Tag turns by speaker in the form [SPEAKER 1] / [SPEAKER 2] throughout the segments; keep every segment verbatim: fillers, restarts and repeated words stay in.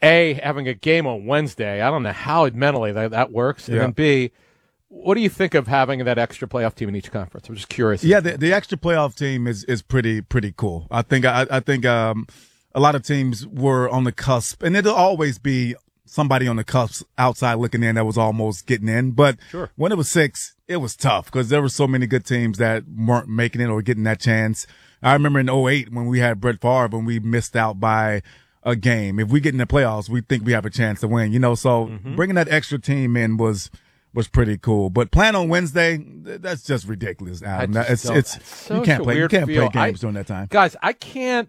[SPEAKER 1] A, having a game on Wednesday. I don't know how mentally that, that works. And
[SPEAKER 2] yeah.
[SPEAKER 1] then B, what do you think of having that extra playoff team in each conference? I'm just curious.
[SPEAKER 2] Yeah, the, the extra playoff team is, is pretty pretty cool. I think I, I think um, a lot of teams were on the cusp, and it'll always be somebody on the cusp outside looking in that was almost getting in. But
[SPEAKER 1] sure.
[SPEAKER 2] when it was six, it was tough because there were so many good teams that weren't making it or getting that chance. I remember in oh eight when we had Brett Favre and we missed out by a game. If we get in the playoffs, we think we have a chance to win, you know, so mm-hmm. bringing that extra team in was, was pretty cool. But playing on Wednesday, that's just ridiculous, Adam. It's, it's, it's
[SPEAKER 1] so,
[SPEAKER 2] you can't play, you can't
[SPEAKER 1] feel.
[SPEAKER 2] play games
[SPEAKER 1] I,
[SPEAKER 2] during that time.
[SPEAKER 1] Guys, I can't,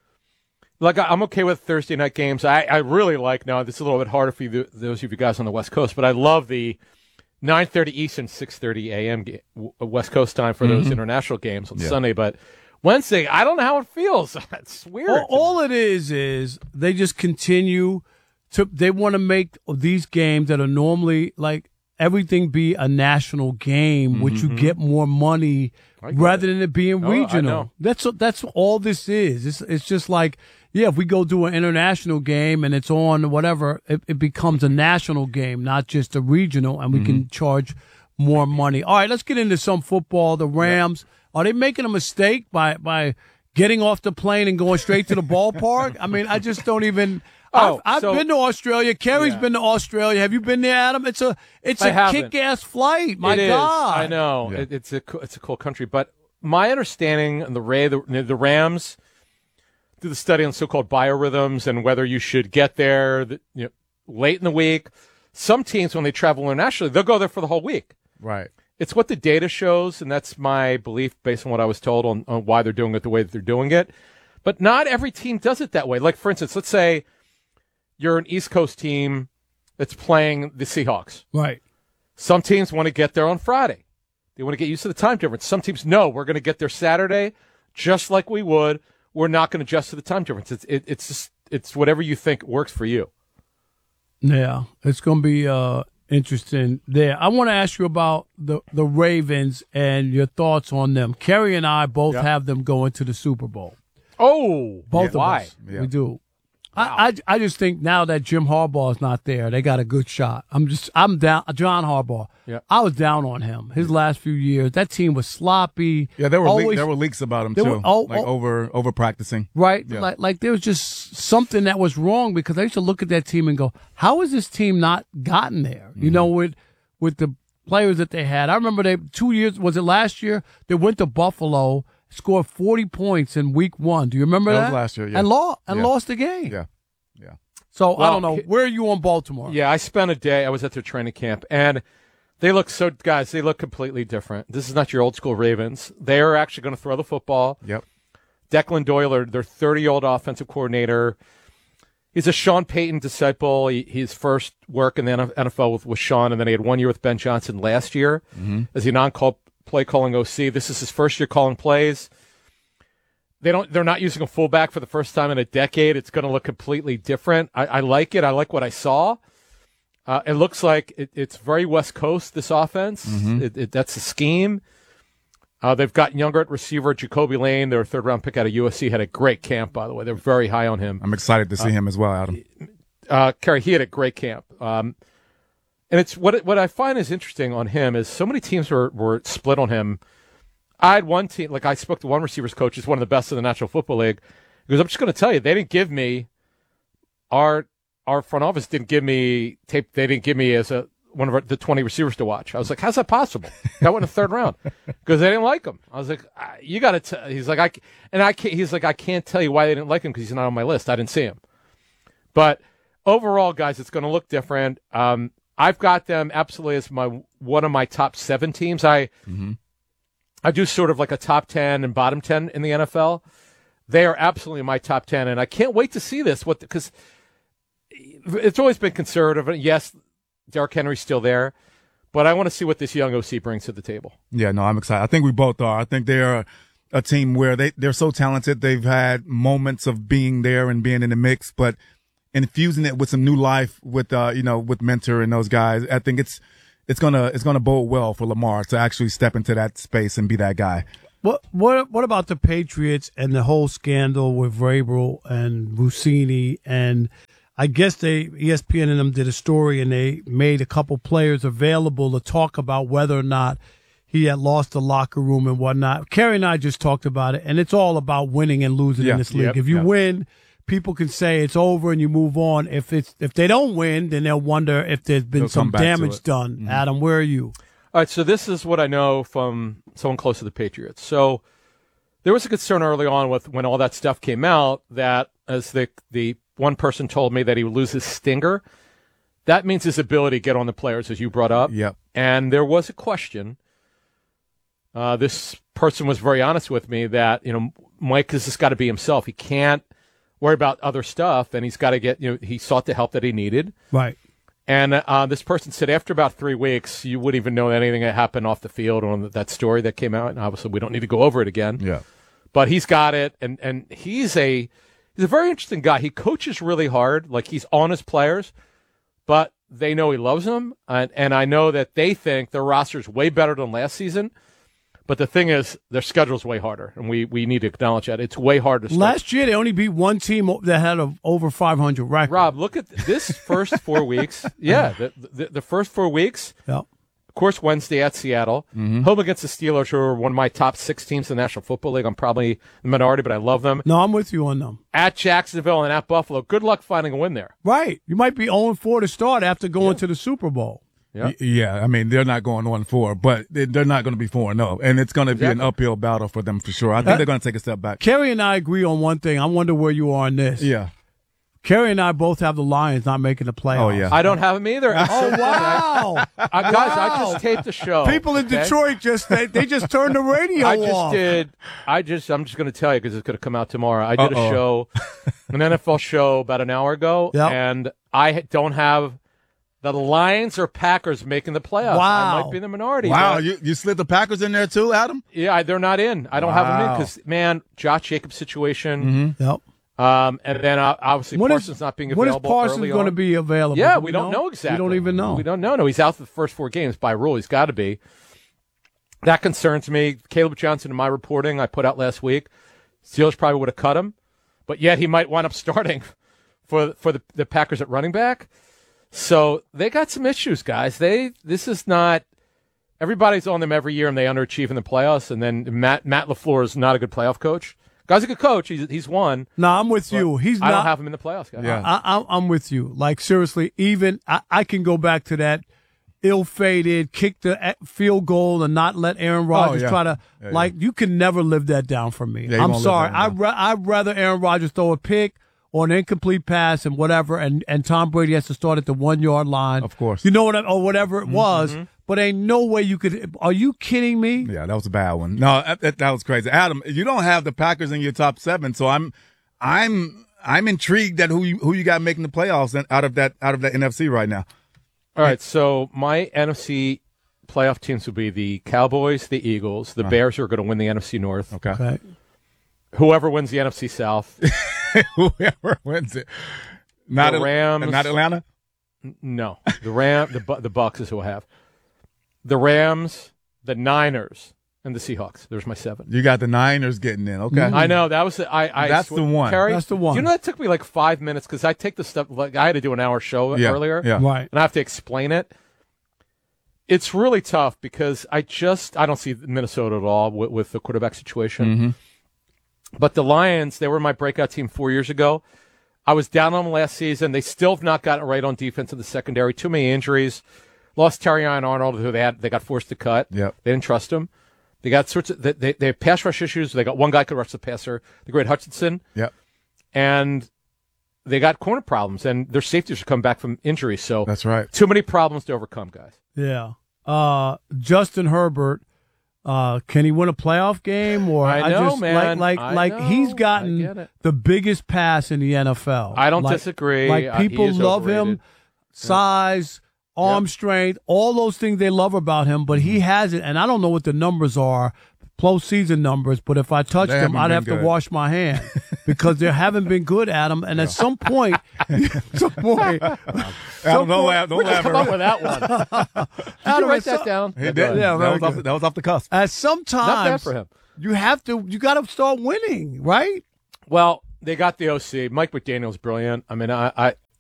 [SPEAKER 1] like, I'm okay with Thursday night games. I, I really like, now this is a little bit harder for you, those of you guys on the West Coast, but I love the nine thirty Eastern, six thirty a.m. West Coast time for mm-hmm. those international games on yeah. Sunday, but Wednesday, I don't know how it feels. It's weird.
[SPEAKER 3] All, all it is is they just continue to. They want to make these games that are normally like everything be a national game, mm-hmm. which you get more money rather
[SPEAKER 1] it.
[SPEAKER 3] than it being
[SPEAKER 1] oh,
[SPEAKER 3] regional. That's that's all this is. It's it's just like yeah, if we go do an international game and it's on whatever, it, it becomes a national game, not just a regional, and we mm-hmm. can charge more money. All right, let's get into some football. The Rams. Yep. Are they making a mistake by, by getting off the plane and going straight to the ballpark? I mean, I just don't even.
[SPEAKER 1] Oh,
[SPEAKER 3] I've, I've
[SPEAKER 1] so,
[SPEAKER 3] been to Australia. Kerry's
[SPEAKER 1] yeah.
[SPEAKER 3] been to Australia. Have you been there, Adam? It's a it's
[SPEAKER 1] I
[SPEAKER 3] a
[SPEAKER 1] haven't.
[SPEAKER 3] kick-ass flight. My
[SPEAKER 1] it
[SPEAKER 3] God,
[SPEAKER 1] is. I know
[SPEAKER 2] yeah.
[SPEAKER 1] it, it's a it's a cool country, but my understanding and the Ray the, the Rams do the study on so-called biorhythms and whether you should get there the, you know, late in the week. Some teams, when they travel internationally, they'll go there for the whole week.
[SPEAKER 2] Right.
[SPEAKER 1] It's what the data shows, and that's my belief based on what I was told on, on why they're doing it the way that they're doing it. But not every team does it that way. Like, for instance, let's say you're an East Coast team that's playing the Seahawks.
[SPEAKER 3] Right.
[SPEAKER 1] Some teams want to get there on Friday. They want to get used to the time difference. Some teams, no, we're going to get there Saturday just like we would. We're not going to adjust to the time difference. It's it, it's just, it's whatever you think works for you.
[SPEAKER 3] Yeah, it's going to be uh, interesting there. I want to ask you about the, the Ravens and your thoughts on them. Kerry and I both yep. have them going to the Super Bowl.
[SPEAKER 1] Oh,
[SPEAKER 3] both
[SPEAKER 1] yeah.
[SPEAKER 3] of
[SPEAKER 1] Why?
[SPEAKER 3] us.
[SPEAKER 2] Yeah.
[SPEAKER 3] We do.
[SPEAKER 1] Wow.
[SPEAKER 3] I, I I just think now that Jim Harbaugh is not there, they got a good shot. I'm just I'm down. John Harbaugh.
[SPEAKER 1] Yeah.
[SPEAKER 3] I was down on him. His last few years, that team was sloppy.
[SPEAKER 2] Yeah, there were
[SPEAKER 3] always,
[SPEAKER 2] le- there were leaks about him
[SPEAKER 3] there
[SPEAKER 2] too,
[SPEAKER 3] were, oh,
[SPEAKER 2] like
[SPEAKER 3] oh,
[SPEAKER 2] over over practicing.
[SPEAKER 3] Right,
[SPEAKER 2] yeah.
[SPEAKER 3] like like there was just something that was wrong because I used to look at that team and go, how has this team not gotten there? Mm-hmm. You know, with with the players that they had. I remember they two years was it last year? They went to Buffalo, scored forty points in week one. Do you remember that?
[SPEAKER 2] That was last year, yeah.
[SPEAKER 3] And lost and
[SPEAKER 2] yeah.
[SPEAKER 3] lost the game.
[SPEAKER 2] Yeah, yeah.
[SPEAKER 3] So
[SPEAKER 1] well,
[SPEAKER 3] I don't know. Where are you on Baltimore?
[SPEAKER 1] Yeah, I spent a day. I was at their training camp, and they look so guys. They look completely different. This is not your old school Ravens. They are actually going to throw the football.
[SPEAKER 2] Yep.
[SPEAKER 1] Declan Doyle, their thirty-year-old offensive coordinator. He's a Sean Payton disciple. He, his first work in the N F L with, with Sean, and then he had one year with Ben Johnson last year
[SPEAKER 2] mm-hmm.
[SPEAKER 1] as a non-call play calling O C. This is his first year calling plays. They don't. They're not using a fullback for the first time in a decade. It's going to look completely different. I, I like it. I like what I saw. Uh, it looks like it, it's very West Coast. This offense.
[SPEAKER 2] Mm-hmm.
[SPEAKER 1] It, it, that's the scheme. Uh, they've gotten younger at receiver. Jacoby Lane, their third round pick out of U S C, had a great camp. By the way, they're very high on him.
[SPEAKER 2] I'm excited to see uh, him as well, Adam.
[SPEAKER 1] Uh, Kerry, he had a great camp. Um, and it's what what I find is interesting on him is so many teams were were split on him. I had one team, like I spoke to one receivers coach, who's one of the best in the National Football League. Because I'm just going to tell you, they didn't give me our our front office didn't give me tape. They didn't give me as a one of our, the twenty receivers to watch. I was like, how's that possible? That went in the third round because they didn't like him. I was like, you got to. He's like, I and I can't, he's like, I can't tell you why they didn't like him because he's not on my list. I didn't see him. But overall, guys, it's going to look different. Um, I've got them absolutely as my one of my top seven teams. I. Mm-hmm. I do sort of like a top ten and bottom ten in the N F L. They are absolutely my top ten, and I can't wait to see this. What because it's always been conservative. Yes, Derrick Henry's still there, but I want to see what this young O C brings to the table.
[SPEAKER 2] Yeah, no, I'm excited. I think we both are. I think they're a, a team where they, they're so talented. They've had moments of being there and being in the mix, but infusing it with some new life with, uh, you know, with Mentor and those guys. I think it's, It's gonna it's gonna bode well for Lamar to actually step into that space and be that guy.
[SPEAKER 3] What what what about the Patriots and the whole scandal with Vrabel and Rossini? And I guess they E S P N and them did a story, and they made a couple players available to talk about whether or not he had lost the locker room and whatnot. Kerry and I just talked about it, and it's all about winning and losing
[SPEAKER 2] Yeah,
[SPEAKER 3] in this league.
[SPEAKER 2] yep,
[SPEAKER 3] if you
[SPEAKER 2] yep.
[SPEAKER 3] win, people can say it's over and you move on. If it's if they don't win, then they'll wonder if there's been
[SPEAKER 2] They'll
[SPEAKER 3] some
[SPEAKER 2] come back to
[SPEAKER 3] damage
[SPEAKER 2] it.
[SPEAKER 3] done.
[SPEAKER 2] Mhm.
[SPEAKER 3] Adam, where are you?
[SPEAKER 1] All right, so this is what I know from someone close to the Patriots. So there was a concern early on with when all that stuff came out that, as the the one person told me, that he would lose his stinger. That means his ability to get on the players, as you brought up.
[SPEAKER 2] Yep.
[SPEAKER 1] And there was a question. Uh, this person was very honest with me that, you know, Mike has just got to be himself. He can't worry about other stuff, and he's got to get, you know, he sought the help that he needed.
[SPEAKER 3] Right.
[SPEAKER 1] And uh, this person said after about three weeks, you wouldn't even know anything that happened off the field on that story that came out. And obviously, we don't need to go over it again.
[SPEAKER 2] Yeah.
[SPEAKER 1] But he's got it, and, and he's a he's a very interesting guy. He coaches really hard, like he's on his players, but they know he loves them, and, and I know that they think their roster is way better than last season. But the thing is, their schedule's way harder, and we, we need to acknowledge that. It's way harder to start.
[SPEAKER 3] Last year, they only beat one team that had a over five hundred record.
[SPEAKER 1] Rob, look at this first four weeks. Yeah, the, the, the first four weeks.
[SPEAKER 3] Yep.
[SPEAKER 1] Of course, Wednesday at Seattle.
[SPEAKER 2] Mm-hmm.
[SPEAKER 1] Home against the Steelers, who are one of my top six teams in the National Football League. I'm probably the minority, but I love them.
[SPEAKER 3] No, I'm with you on them.
[SPEAKER 1] At Jacksonville and at Buffalo. Good luck finding a win there.
[SPEAKER 3] Right. You might be oh and four to start after going
[SPEAKER 1] Yeah.
[SPEAKER 3] to the Super Bowl.
[SPEAKER 1] Yeah.
[SPEAKER 2] Y- Yeah, I mean, they're not going on four, but they- they're not going to be four and oh, and it's going to be an
[SPEAKER 1] Exactly.
[SPEAKER 2] uphill battle for them for sure. I think
[SPEAKER 3] Uh,
[SPEAKER 2] they're going to take a step back.
[SPEAKER 3] Kerry and I agree on one thing. I wonder where you are on this.
[SPEAKER 2] Yeah.
[SPEAKER 3] Kerry and I both have the Lions not making the playoffs.
[SPEAKER 2] Oh, yeah.
[SPEAKER 1] I don't have them either.
[SPEAKER 3] Oh, wow.
[SPEAKER 1] Uh, guys, I just taped the show.
[SPEAKER 3] People in
[SPEAKER 1] okay?
[SPEAKER 3] Detroit just they, they just turned the radio
[SPEAKER 1] I just
[SPEAKER 3] off.
[SPEAKER 1] did. I just. I'm just going to tell you because it's going to come out tomorrow. I did
[SPEAKER 2] Uh-oh.
[SPEAKER 1] a show, an N F L show about an hour ago,
[SPEAKER 3] Yep.
[SPEAKER 1] and I don't have the Lions or Packers making the playoffs.
[SPEAKER 3] Wow.
[SPEAKER 1] I might be in the minority.
[SPEAKER 2] Wow,
[SPEAKER 1] but-
[SPEAKER 2] you, you slid the Packers in there too, Adam?
[SPEAKER 1] yeah, I- they're not in. I don't have them in
[SPEAKER 2] Wow.
[SPEAKER 1] because man, Josh Jacobs situation,
[SPEAKER 3] Yep.
[SPEAKER 1] um, and then uh, obviously
[SPEAKER 3] When is-
[SPEAKER 1] Parsons not being
[SPEAKER 3] When is
[SPEAKER 1] available.
[SPEAKER 3] Parsons
[SPEAKER 1] early
[SPEAKER 3] going to
[SPEAKER 1] on.
[SPEAKER 3] be available?
[SPEAKER 1] Yeah,
[SPEAKER 3] Do
[SPEAKER 1] we, don't know exactly.
[SPEAKER 3] We don't even know.
[SPEAKER 1] We don't know. No, he's out for the first four games by rule. He's got to be. That concerns me. Caleb Johnson, in my reporting I put out last week, Steelers probably would have cut him, but yet he might wind up starting for for the, the Packers at running back. So they got some issues, guys. They this is not everybody's on them every year, and they underachieve in the playoffs. And then Matt Matt LaFleur is not a good playoff coach. Guy's a good coach. He's he's won.
[SPEAKER 3] No, I'm with you. He's
[SPEAKER 1] I
[SPEAKER 3] not.
[SPEAKER 1] don't have him in the playoffs, guys.
[SPEAKER 2] Yeah.
[SPEAKER 3] I, I, I'm with you. Like, seriously, even I, I can go back to that ill-fated kick the eh, field goal and not let Aaron Rodgers
[SPEAKER 2] yeah.
[SPEAKER 3] try to,
[SPEAKER 2] Yeah,
[SPEAKER 3] like, you can never live that down for me.
[SPEAKER 2] Yeah, you
[SPEAKER 3] I'm
[SPEAKER 2] won't live
[SPEAKER 3] sorry.
[SPEAKER 2] that down.
[SPEAKER 3] I'd, ra- I'd rather Aaron Rodgers throw a pick or an incomplete pass and whatever, and, and Tom Brady has to start at the one-yard line.
[SPEAKER 2] Of course.
[SPEAKER 3] You know what I, or whatever it was, but ain't no way you could. Are you kidding me?
[SPEAKER 2] Yeah, that was a bad one. No, that, that, that was crazy. Adam, you don't have the Packers in your top seven, so I'm, I'm, I'm intrigued at who you, who you got making the playoffs and out of that out of that N F C right now.
[SPEAKER 1] All right, so my N F C playoff teams would be the Cowboys, the Eagles, the Bears, who are going to win the N F C North.
[SPEAKER 2] Okay.
[SPEAKER 3] Okay.
[SPEAKER 1] Whoever wins the N F C South.
[SPEAKER 2] Whoever wins it. Not
[SPEAKER 1] The
[SPEAKER 2] Al-
[SPEAKER 1] Rams.
[SPEAKER 2] Not Atlanta.
[SPEAKER 1] No, the Ram, the Bu- the Bucks is who I have. The Rams, the Niners, and the Seahawks. There's my seven.
[SPEAKER 2] You got the Niners getting in. Okay.
[SPEAKER 1] I know that was the, I. I
[SPEAKER 2] That's
[SPEAKER 1] sw-
[SPEAKER 2] the one.
[SPEAKER 1] Kerry,
[SPEAKER 3] That's the one.
[SPEAKER 1] You know that took me like five minutes because I take the stuff. Like I had to do an hour show
[SPEAKER 2] Yeah,
[SPEAKER 1] earlier,
[SPEAKER 2] yeah.
[SPEAKER 3] Right.
[SPEAKER 1] and I have to explain it. It's really tough because I just I don't see Minnesota at all with, with the quarterback situation.
[SPEAKER 2] Mm-hmm.
[SPEAKER 1] But the Lions, they were my breakout team four years ago. I was down on them last season. They still have not gotten it right on defense in the secondary. Too many injuries. Lost Terry Arnold, who they had they got forced to cut.
[SPEAKER 2] Yep.
[SPEAKER 1] They didn't trust him. They got sorts of they, they, they have pass rush issues. They got one guy could rush the passer, the great Hutchinson,
[SPEAKER 2] Yep.
[SPEAKER 1] and they got corner problems. And their safeties are coming back from injuries. So
[SPEAKER 2] That's right.
[SPEAKER 1] too many problems to overcome, guys.
[SPEAKER 3] Yeah. Uh, Justin Herbert, uh, can he win a playoff game? Or
[SPEAKER 1] I know,
[SPEAKER 3] just,
[SPEAKER 1] man.
[SPEAKER 3] Like, like,
[SPEAKER 1] I
[SPEAKER 3] like
[SPEAKER 1] know.
[SPEAKER 3] he's
[SPEAKER 1] I
[SPEAKER 3] gotten
[SPEAKER 1] get it.
[SPEAKER 3] the biggest pass in the N F L.
[SPEAKER 1] I don't
[SPEAKER 3] Like-
[SPEAKER 1] disagree.
[SPEAKER 3] Like
[SPEAKER 1] Uh, he
[SPEAKER 3] people
[SPEAKER 1] is
[SPEAKER 3] love him,
[SPEAKER 1] overrated.
[SPEAKER 3] size, arm strength, all those things they love about him. But
[SPEAKER 1] Mm-hmm.
[SPEAKER 3] he has it, and I don't know what the numbers are, postseason numbers. But if I touched
[SPEAKER 2] They
[SPEAKER 3] them,
[SPEAKER 2] haven't
[SPEAKER 3] I'd
[SPEAKER 2] been
[SPEAKER 3] have
[SPEAKER 2] good.
[SPEAKER 3] to wash my hand because they haven't been good at him. And at some point, some point,
[SPEAKER 2] Adam,
[SPEAKER 3] some
[SPEAKER 2] don't
[SPEAKER 3] point-
[SPEAKER 2] laugh. Don't laugh.
[SPEAKER 1] Come up with that one. Did
[SPEAKER 3] Adam,
[SPEAKER 1] you write
[SPEAKER 3] at
[SPEAKER 1] that
[SPEAKER 3] some-
[SPEAKER 1] down?
[SPEAKER 2] He
[SPEAKER 1] Yeah,
[SPEAKER 2] did.
[SPEAKER 1] go ahead.
[SPEAKER 3] Yeah,
[SPEAKER 2] that,
[SPEAKER 3] very
[SPEAKER 2] was off,
[SPEAKER 3] good.
[SPEAKER 2] that was off the cusp.
[SPEAKER 3] At some
[SPEAKER 1] Not bad
[SPEAKER 3] times,
[SPEAKER 1] for him.
[SPEAKER 3] you have to, you got to start winning, right?
[SPEAKER 1] Well, they got the O C. Mike McDaniel's brilliant. I mean, I, I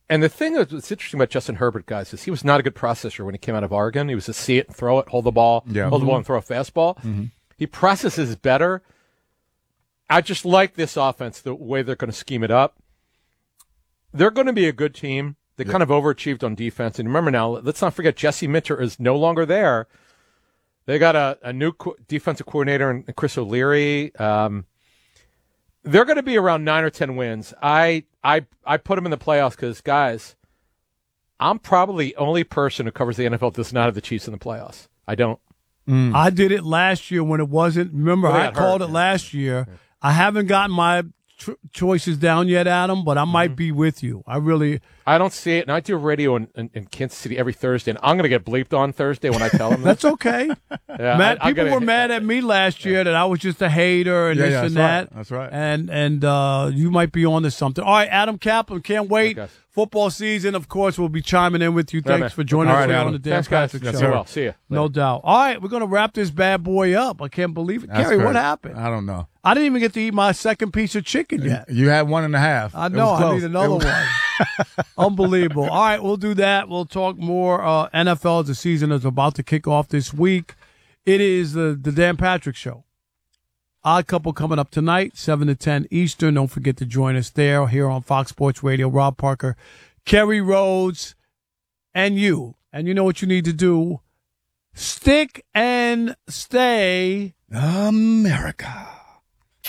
[SPEAKER 1] And the thing that's interesting about Justin Herbert, guys, is he was not a good processor when he came out of Oregon. He was a see it and throw it, hold the ball,
[SPEAKER 2] yeah.
[SPEAKER 1] hold
[SPEAKER 2] mm-hmm.
[SPEAKER 1] the ball and throw a fastball. Mm-hmm. He processes better. I just like this offense, the way they're going to scheme it up. They're going to be a good team. They yeah. kind of overachieved on defense. And remember now, let's not forget Jesse Minter is no longer there. They got a, a new co- defensive coordinator in Chris O'Leary. Um, they're going to be around nine or ten wins. I I I put them in the playoffs because, guys, I'm probably the only person who covers the N F L that does not have the Chiefs in the playoffs. I don't.
[SPEAKER 3] Mm. I did it last year when it wasn't. Remember, well, I called hurt. it last year. Yeah. I haven't gotten my tr- choices down yet, Adam, but I might mm-hmm. be with you. I really.
[SPEAKER 1] I don't see it, and I do radio in, in, in Kansas City every Thursday, and I'm going to get bleeped on Thursday when I tell them
[SPEAKER 3] that. That's okay.
[SPEAKER 1] yeah,
[SPEAKER 3] Matt,
[SPEAKER 1] I,
[SPEAKER 3] people
[SPEAKER 1] gotta,
[SPEAKER 3] were mad at me last year that I was just a hater and
[SPEAKER 2] yeah,
[SPEAKER 3] this
[SPEAKER 2] yeah,
[SPEAKER 3] and
[SPEAKER 2] that's
[SPEAKER 3] that.
[SPEAKER 2] Right. That's right.
[SPEAKER 3] And and uh, you might be on to something. All right, Adam Kaplan, can't wait.
[SPEAKER 1] Okay.
[SPEAKER 3] Football season, of course, we'll be chiming in with you. Thanks
[SPEAKER 1] right,
[SPEAKER 3] for joining
[SPEAKER 2] All
[SPEAKER 3] us
[SPEAKER 2] right,
[SPEAKER 3] here
[SPEAKER 2] Adam.
[SPEAKER 3] on the Dan
[SPEAKER 1] Thanks, guys.
[SPEAKER 3] Patrick
[SPEAKER 1] Yes,
[SPEAKER 3] Show.
[SPEAKER 1] well. See you.
[SPEAKER 3] No
[SPEAKER 1] Later.
[SPEAKER 3] doubt. All right, we're going to wrap this bad boy up. I can't believe it.
[SPEAKER 2] That's
[SPEAKER 3] Gary, what
[SPEAKER 2] crazy.
[SPEAKER 3] happened?
[SPEAKER 2] I don't know.
[SPEAKER 3] I didn't even get to eat my second piece of chicken yet.
[SPEAKER 2] You had one and a half.
[SPEAKER 3] I know. I need another
[SPEAKER 2] was-
[SPEAKER 3] one. Unbelievable. All right, we'll do that. We'll talk more uh, N F L as the season is about to kick off this week. It is the, the Dan Patrick Show. Odd Couple coming up tonight, seven to ten Eastern. Don't forget to join us there here on Fox Sports Radio. Rob Parker, Kerry Rhodes, and you. And you know what you need to do. Stick and stay
[SPEAKER 2] America.